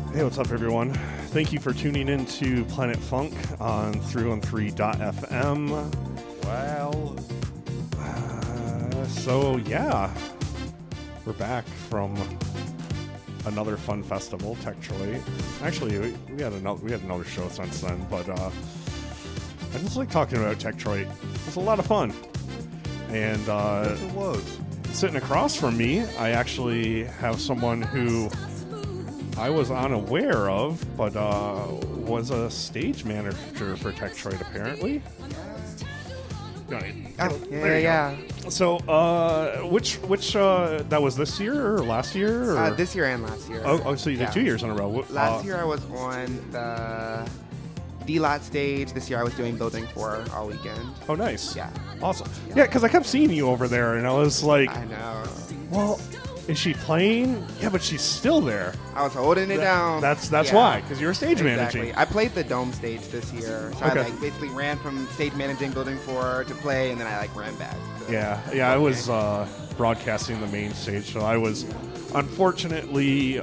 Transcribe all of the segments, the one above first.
Hey, what's up, everyone? Thank you for tuning in to Planet Funk on 313.fm. Well, yeah, we're back from another fun festival, Techtroid. Actually, we had another show since then, but I just like talking about Techtroid. It was a lot of fun, and Yes, it was. sitting across from me, I actually have someone who I was unaware of, but was a stage manager for Techtroid, apparently. Yeah. So, which that was this year or last year? Or? This year and last year. Oh, so you did 2 years in a row. Last year I was on the D-Lot stage. This year I was doing Building 4 all weekend. Oh, nice. Yeah. Awesome. Yeah, because I kept seeing you over there, and I was like, I know. well, is she playing? Yeah, but she's still there. I was holding it down. That's Yeah. why, because you're stage Exactly. managing. I played the Dome stage this year. So Okay. I basically ran from stage managing Building 4 to play, and then I ran back. So. Yeah, I was broadcasting the main stage, so I was unfortunately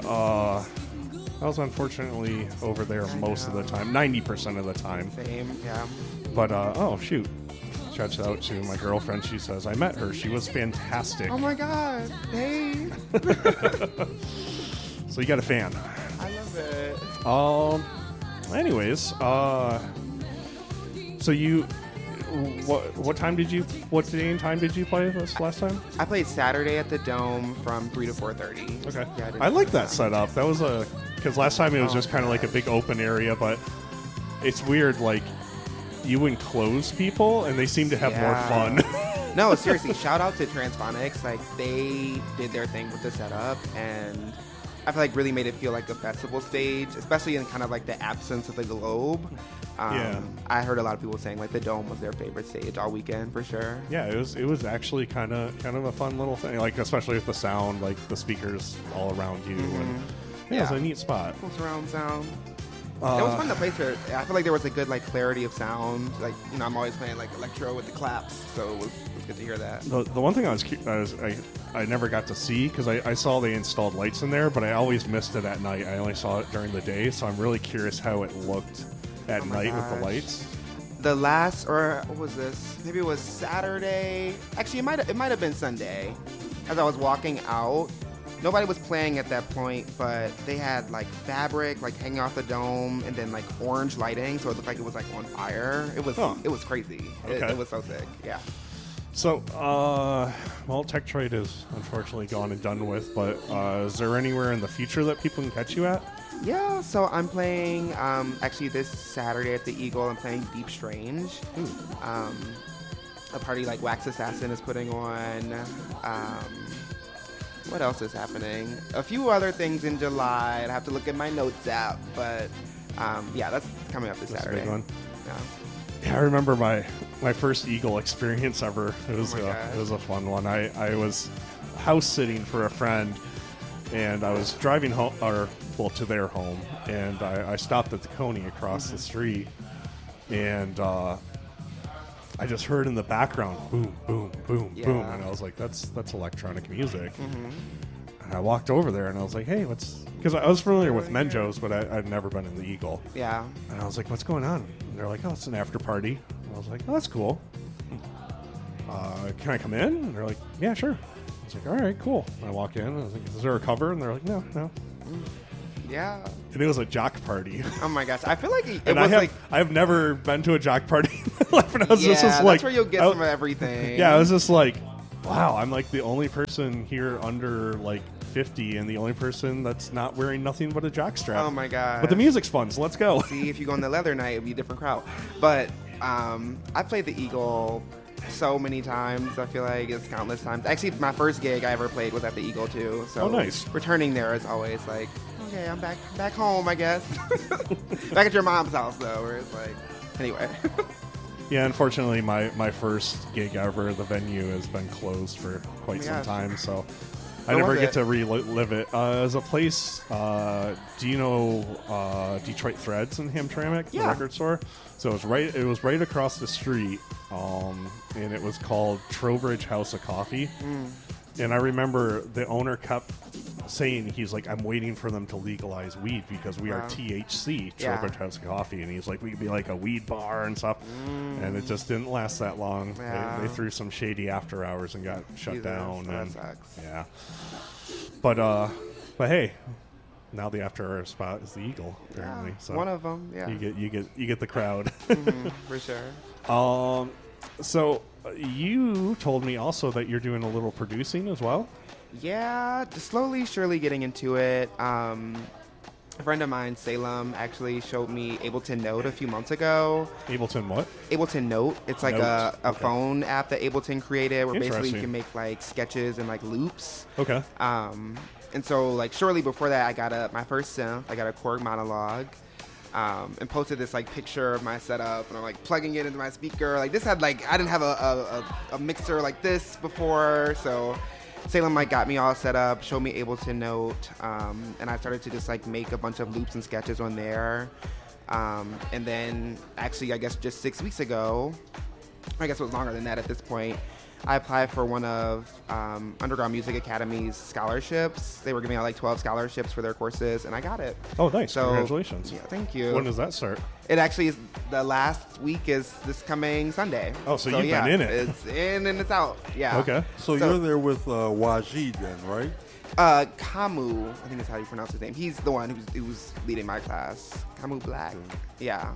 over there most of the time, 90% of the time. Same, yeah. But oh shoot, shouts out to my girlfriend. She says I met her. She was fantastic. Oh my god. Hey. So you got a fan. I love it. Anyways, so you, what day and time did you play this last time? I played Saturday at the Dome from 3 to 4:30. Okay. Yeah, I like that setup. That was because last time it was just kind of like a big open area, but it's weird, like you enclose people and they seem to have more fun. No, seriously, shout out to Transphonics. Like, they did their thing with the setup, and I feel like really made it feel like a festival stage, especially in kind of like the absence of the globe. Yeah. I heard a lot of people saying like the Dome was their favorite stage all weekend for sure. Yeah, it was actually kind of a fun little thing, like especially with the sound, like the speakers all around you, and it was a neat spot. Cool surround sound. It was fun to play there. I feel like there was a good like clarity of sound. Like, you know, I'm always playing like electro with the claps, so it was good to hear that. The one thing I never got to see, because I saw they installed lights in there, but I always missed it at night. I only saw it during the day, so I'm really curious how it looked at night with the lights. The last, or what was this? Maybe it was Saturday. Actually, it might have been Sunday. As I was walking out, nobody was playing at that point, but they had like fabric like hanging off the dome, and then like orange lighting, so it looked like it was like on fire. It was crazy. Okay. It was so sick. Yeah. So, well, Techtroid is unfortunately gone and done with, but is there anywhere in the future that people can catch you at? Yeah, so I'm playing, actually this Saturday at the Eagle, I'm playing Deep Strange. A party like Wax Assassin is putting on. What else is happening? A few other things in July. I'd have to look at my notes out, but yeah, that's coming up this Saturday. A big one. Yeah. Yeah, I remember my first Eagle experience ever. It was gosh. it was a fun one. I was house sitting for a friend, and I was driving home, to their home, and I stopped at the Coney across the street, and I just heard in the background boom, boom, boom, boom, and I was like, that's electronic music. And I walked over there, and I was like, hey, because I was familiar with Menjo's, but I'd never been in the Eagle. Yeah. And I was like, what's going on? And they're like, oh, it's an after party. And I was like, oh, that's cool. Can I come in? And they're like, yeah, sure. I was like, all right, cool. And I walk in, and I was like, is there a cover? And they're like, no. Yeah. And it was a jock party. Oh my gosh, I feel like it And was I've never been to a jock party in my life. And I was just that's like, where you'll get some of everything. yeah, I was just like, wow, I'm like the only person here under like 50 and the only person that's not wearing nothing but a jock strap. Oh my god. But the music's fun, so let's go. See, if you go on the leather night, it'll be a different crowd. But I played the Eagle so many times. I feel like it's countless times. Actually, my first gig I ever played was at the Eagle too. So nice. Returning there is always like, okay, I'm back home, I guess. Back at your mom's house though, where it's like, anyway. Yeah, unfortunately, my first gig ever, the venue has been closed for quite some time, so I never get to relive it. As a place, do you know Detroit Threads in Hamtramck, the record store? So it was right across the street, and it was called Trowbridge House of Coffee. And I remember the owner kept saying, he's like, I'm waiting for them to legalize weed because we are Wow. THC, Yeah. Turbotest Coffee, and he's like, we could be like a weed bar and stuff, and it just didn't last that long. Yeah. They threw some shady after hours and got shut Jesus, down. that And sucks. yeah, but hey, now the after hour spot is the Eagle apparently. Yeah, So one of them. Yeah, you get the crowd. for sure. So you told me also that you're doing a little producing as well. Yeah, just slowly, surely getting into it. A friend of mine, Salem, actually showed me Ableton Note a few months ago. Ableton what? Ableton Note. It's like Note, a okay. phone app that Ableton created where basically you Interesting. can make like sketches and like loops. Okay. And so like shortly before that, I got my first synth. I got a Korg Monologue. And posted this like picture of my setup, and I'm like plugging it into my speaker. Like this had like I didn't have a mixer like this before, so Salem like got me all set up, showed me Ableton Note, and I started to just like make a bunch of loops and sketches on there. And then actually, I guess just 6 weeks ago, I guess it was longer than that at this point, I applied for one of Underground Music Academy's scholarships. They were giving out like 12 scholarships for their courses, and I got it. Oh, nice. So, Congratulations. Yeah, thank you. When does that start? It actually is, the last week is this coming Sunday. Oh, so you've yeah, been in it. It's in and it's out. Yeah. Okay. So you're there with Wajid then, right? Kamu, I think that's how you pronounce his name. He's the one who was leading my class. Kamu Black. Yeah.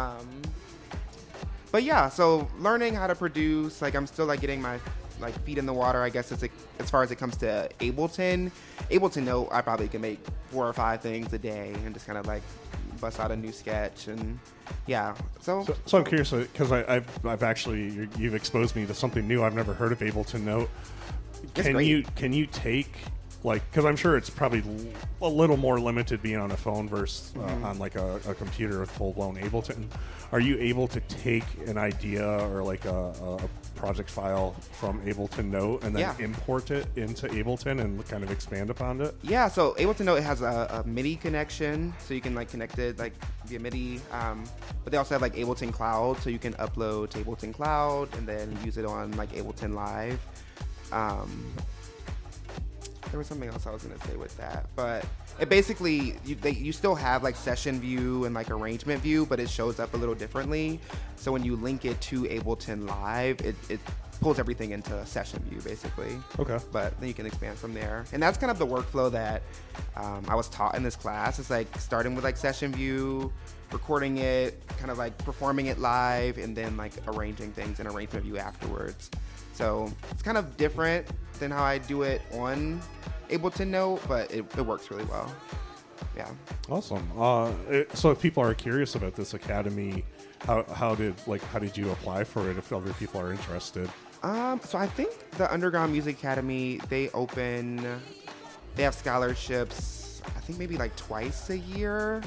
But yeah, so learning how to produce, like I'm still like getting my like feet in the water, I guess, as far as it comes to Ableton. Ableton Note, I probably can make 4 or 5 things a day and just kind of like bust out a new sketch, and yeah. So I'm curious because I've actually you've exposed me to something new. I've never heard of Ableton Note. It's great. Can you take like, because I'm sure it's probably a little more limited being on a phone versus on like a computer with full blown Ableton. Are you able to take an idea or like a project file from Ableton Note and then Yeah. import it into Ableton and kind of expand upon it? yeah, so Ableton Note has a MIDI connection, so you can like connect it like via MIDI. But they also have like Ableton Cloud, so you can upload to Ableton Cloud and then use it on like Ableton Live. There was something else I was gonna say with that, but it basically you still have like session view and like arrangement view, but it shows up a little differently. So when you link it to Ableton Live, it pulls everything into session view basically. Okay. But then you can expand from there, and that's kind of the workflow that I was taught in this class. It's like starting with like session view, recording it, kind of like performing it live, and then like arranging things in arrangement view afterwards. So it's kind of different than how I do it on Ableton Note, but it works really well. Yeah. Awesome. So if people are curious about this academy, how did you apply for it if other people are interested? So I think the Underground Music Academy, they have scholarships, I think maybe like twice a year.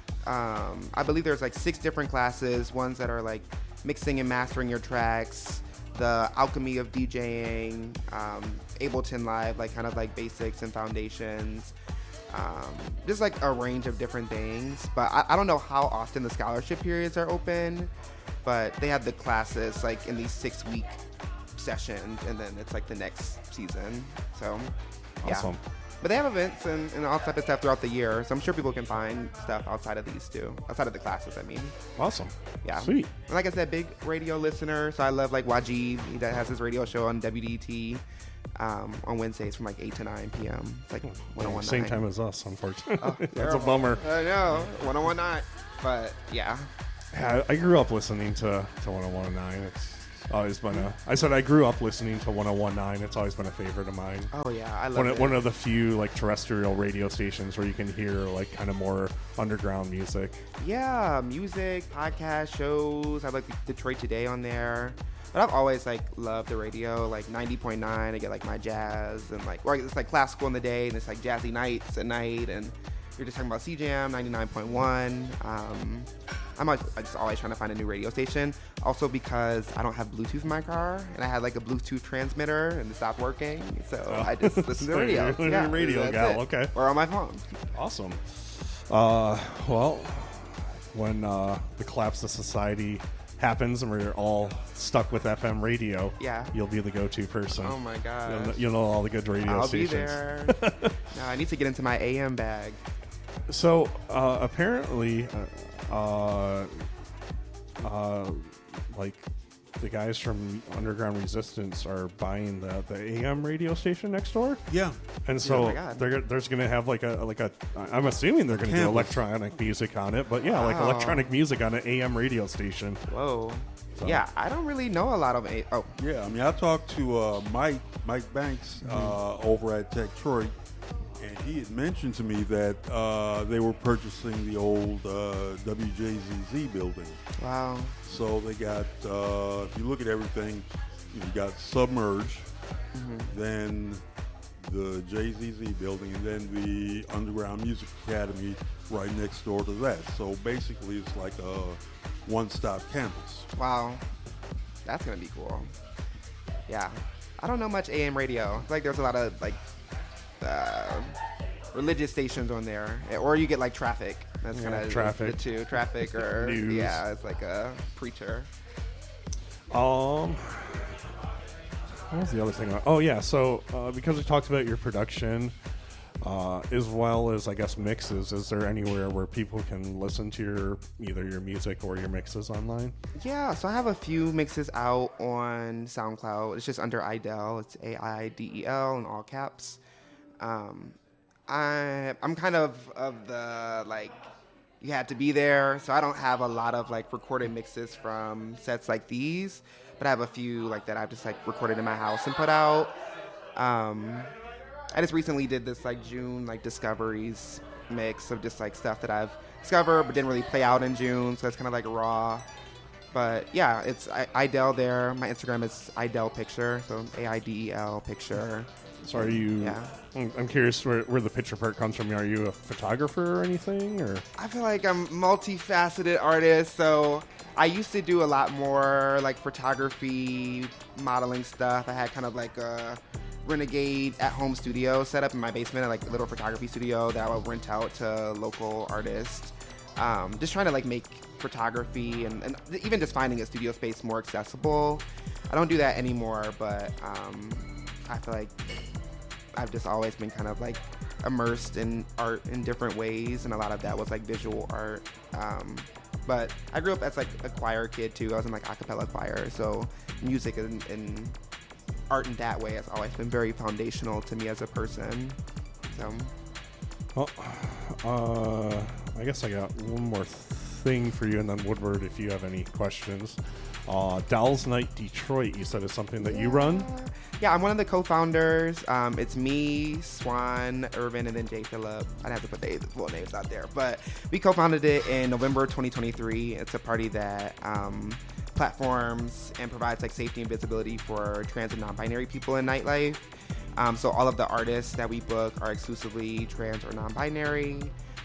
I believe there's like 6 different classes, ones that are like mixing and mastering your tracks, the alchemy of DJing, Ableton Live, like kind of like basics and foundations, just like a range of different things. But I don't know how often the scholarship periods are open, but they have the classes like in these 6-week sessions, and then it's like the next season. So yeah. Awesome. But they have events and all type of stuff throughout the year, so I'm sure people can find stuff outside of these too, outside of the classes, I mean. Awesome. Yeah. Sweet. And like I said, big radio listener, so I love like Wajid. He has his radio show on WDT on Wednesdays from like 8 to 9 p.m. It's like 101.9. Same time as us, unfortunately. Oh, That's a terrible. bummer. I know, 101.9. But yeah. Yeah, I grew up listening to 101.9. It's always been I grew up listening to 101.9. It's always been a favorite of mine. Oh yeah, I love it. One of the few like terrestrial radio stations where you can hear like kind of more underground music. Yeah, music, podcast shows. I like Detroit Today on there. But I've always like loved the radio, like 90.9. I get like my jazz and like, or it's like classical in the day, and it's like jazzy nights at night, and you're just talking about CJAM 99.1. I'm just always trying to find a new radio station. Also because I don't have Bluetooth in my car, and I had like a Bluetooth transmitter and it stopped working, so I just listen to the radio. You're a radio that's gal, it. okay. Or on my phone. Awesome. Well, when the collapse of society happens and we're all stuck with FM radio, Yeah. you'll be the go-to person. Oh my god. You'll know all the good radio I'll stations. be there. No, I need to get into my AM bag. So apparently, like the guys from Underground Resistance are buying the AM radio station next door, Yeah. and so Oh my God. there's going to have like a. I'm assuming they're going to do Campus. electronic music on it, but yeah, like Wow. electronic music on an AM radio station. Whoa. So- Yeah, I don't really know a lot of Oh, Yeah, I mean, I talked to Mike Banks over at Techtroid, and he had mentioned to me that they were purchasing the old WJZZ building. wow. So they got, if you look at everything, you got Submerge, then the JZZ building, and then the Underground Music Academy right next door to that. So basically, it's like a one-stop campus. Wow. That's going to be cool. Yeah. I don't know much AM radio. I feel like there's a lot of, like, religious stations on there. Or you get, like, traffic. That's Yeah, kind of Traffic. the two. Traffic or, News. yeah, it's like a preacher. What was the other thing? Oh yeah, so because we talked about your production, as well as I guess mixes, is there anywhere where people can listen to either your music or your mixes online? Yeah, so I have a few mixes out on SoundCloud. It's just under Idel. It's AIDEL in all caps. I'm kind of the, like, you had to be there, so I don't have a lot of, like, recorded mixes from sets like these, but I have a few, like, that I've just, like, recorded in my house and put out. I just recently did this, like, June, like, Discoveries mix of just, like, stuff that I've discovered but didn't really play out in June, so it's kind of, like, raw. But, yeah, it's Idel there. My Instagram is Idel Picture, so AIDEL Picture. So are you? Yeah. I'm curious where the picture part comes from. Are you a photographer or anything, or? I feel like I'm a multifaceted artist, so I used to do a lot more like photography, modeling stuff. I had kind of like a renegade at-home studio set up in my basement, like a little photography studio that I would rent out to local artists. Just trying to like make photography and even just finding a studio space more accessible. I don't do that anymore, but I feel like I've just always been kind of like immersed in art in different ways, and a lot of that was like visual art. But I grew up as like a choir kid too. I was in like a cappella choir, so music and art in that way has always been very foundational to me as a person. So Well, I guess I got one more thing for you, and then Woodward, if you have any questions. Dolls Night Detroit, you said is something that you run? Yeah, I'm one of the co-founders. It's me, Swan, Irvin, and then Jay Phillip. I'd have to put the full names out there. But we co-founded it in November 2023. It's a party that platforms and provides like safety and visibility for trans and non-binary people in nightlife. So all of the artists that we book are exclusively trans or non-binary.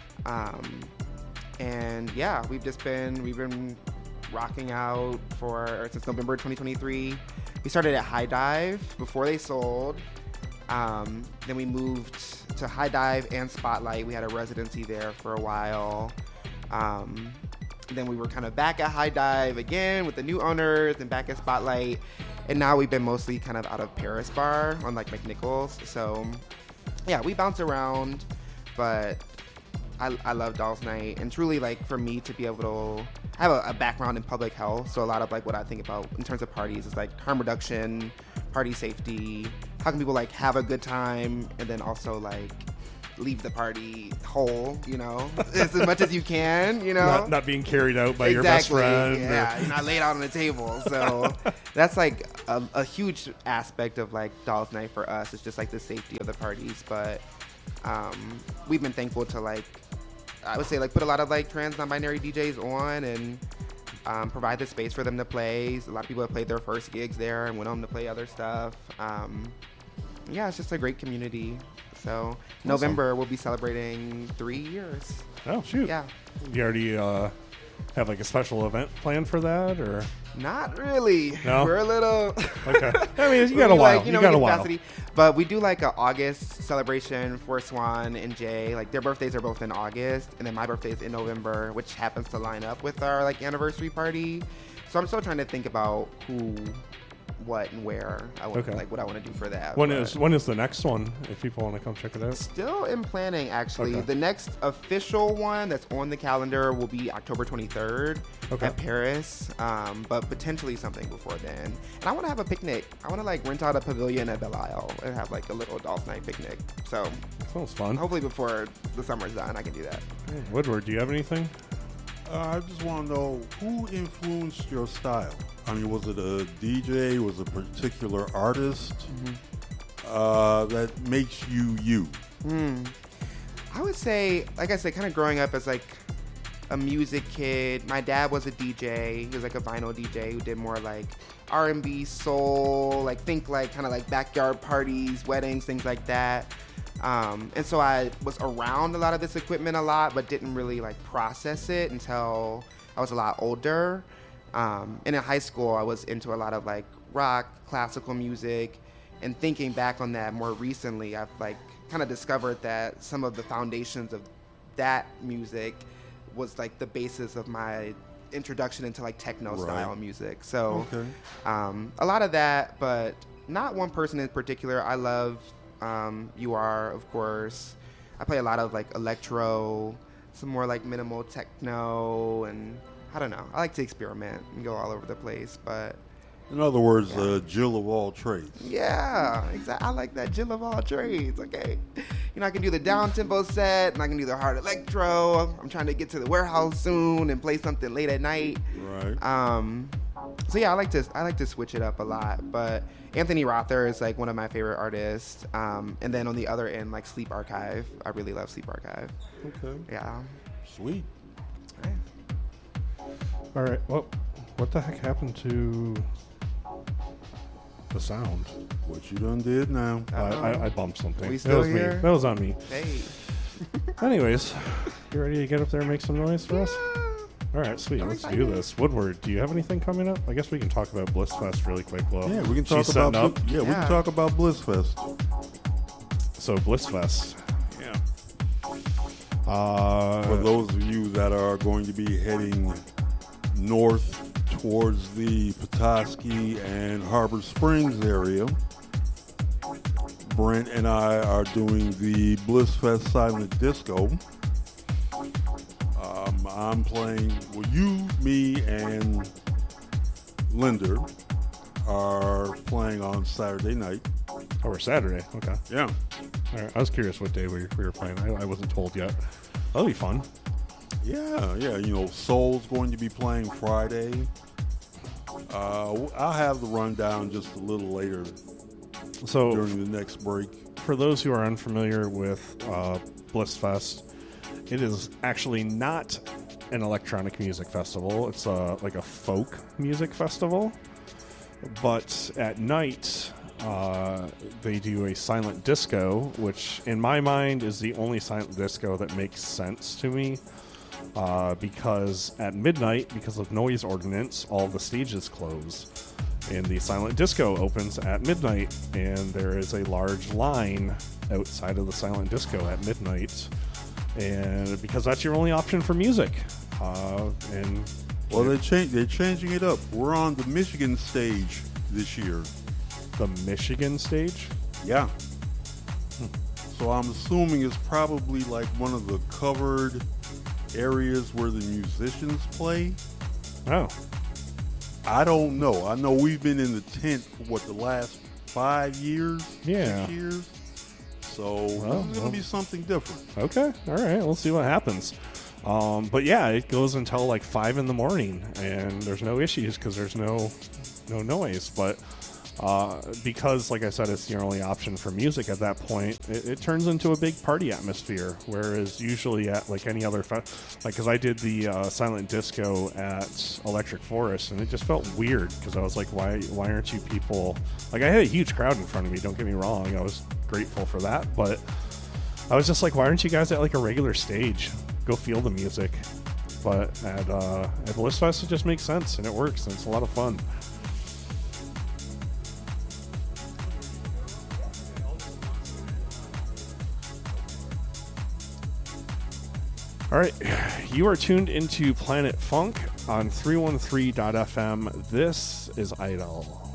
And yeah, we've been rocking out since November 2023. We started at High Dive before they sold. Then we moved to High Dive and Spotlight. We had a residency there for a while. Then we were kind of back at High Dive again with the new owners and back at Spotlight. And now we've been mostly kind of out of Paris Bar on like McNichols. So yeah, we bounce around, but I love Dolls Night, and truly like for me to be able to I have a background in public health, so a lot of like what I think about in terms of parties is like harm reduction, party safety, how can people like have a good time and then also like leave the party whole, you know, as much as you can, you know, Not being carried out by your best friend. Yeah, you're not laid out on the table. So that's like a huge aspect of like Dolls Night for us. It's just like the safety of the parties, but we've been thankful to like, I would say like put a lot of like trans non-binary DJs on and provide the space for them to play. So a lot of people have played their first gigs there and went on to play other stuff. Yeah, it's just a great community. So November we'll be celebrating 3 years. Oh shoot! Yeah. You already have like a special event planned for that, or? Not really. No? We're a little. Okay. I mean, you got a while. Like, you got a while. capacity. But we do like an August celebration for Swan and Jay. Like their birthdays are both in August, and then my birthday is in November, which happens to line up with our like anniversary party. So I'm still trying to think about who, what, and where I would Okay. like what I want to do for that. When but- is the next one? If people want to come check it out. Still in planning, actually. Okay. The next official one that's on the calendar will be October 23rd Okay. at Paris, but potentially something before then. And I want to have a picnic. I want to like rent out a pavilion at Belle Isle and have like a little adults night picnic. So Sounds fun. hopefully before the summer's done, I can do that. Woodward, do you have anything? I just want to know who influenced your style. I mean, was it a DJ? Was it a particular artist that makes you you? I would say, like I said, kind of growing up as like a music kid. My dad was a DJ. He was like a vinyl DJ who did more like R&B, soul, like think like kind of like backyard parties, weddings, things like that. And so I was around a lot of this equipment a lot, but didn't really like process it until I was a lot older. And in high school, I was into a lot of like rock, classical music, and thinking back on that more recently, I've like kind of discovered that some of the foundations of that music was like the basis of my introduction into like techno style music. So Okay. a lot of that, but not one person in particular. I love UR, of course. I play a lot of like electro, some more like minimal techno, and I don't know. I like to experiment and go all over the place, but In other words, Jill of all trades. yeah, exactly. I like that Jill of all trades. Okay, you know, I can do the down tempo set, and I can do the hard electro. I'm trying to get to the warehouse soon and play something late at night. Right. So yeah, I like to switch it up a lot. But Anthony Rother is like one of my favorite artists. And then on the other end, like Sleep Archive. I really love Sleep Archive. Okay. Yeah. Sweet. All right. Well, what the heck happened to the sound? What you done did now. I bumped something. We That still was me. here? That was on me. Hey. Anyways, you ready to get up there and make some noise for us? All right, sweet. I'm Let's do excited. this. Woodward, do you have anything coming up? I guess we can talk about Blissfest really quick. Well, Yeah, we can talk she's about setting up. we Yeah. can talk about Blissfest. So Blissfest. Yeah. Uh, For those of you that are going to be heading north towards the Petoskey and Harbor Springs area, Brent and I are doing the Blissfest Silent Disco. I'm playing, well, you, me, and Linder are playing on Saturday night. or Saturday. Okay. Yeah. All right. I was curious what day we were playing. I wasn't told yet. That'll be fun. Yeah. You know, Soul's going to be playing Friday. I'll have the rundown just a little later So during the next break. for those who are unfamiliar with Blissfest, it is actually not an electronic music festival. It's like a folk music festival. But at night, they do a silent disco, which in my mind is the only silent disco that makes sense to me. Because at midnight, because of noise ordinance, all the stages close. And the silent disco opens at midnight, and there is a large line outside of the silent disco at midnight. And because that's your only option for music. And Well, they're changing it up. We're on the Michigan stage this year. the Michigan stage? Yeah. So I'm assuming it's probably like one of the covered areas where the musicians play. Oh, I don't know. I know we've been in the tent for the last 5 years? Yeah. 6 years? So Well, it's going well. to be something different. okay. All right. We'll see what happens. But yeah, it goes until like 5 in the morning, and there's no issues because there's no noise. But because, like I said, it's your only option for music at that point, it turns into a big party atmosphere. Whereas usually at like any other because I did the silent disco at Electric Forest, and it just felt weird because I was like, why aren't you people like? I had a huge crowd in front of me. Don't get me wrong. I was grateful for that, but I was just like, why aren't you guys at like a regular stage? Go feel the music. But at Blissfest, it just makes sense and it works and it's a lot of fun. All right, you are tuned into Planet Funk on 313.fm. This is Idol.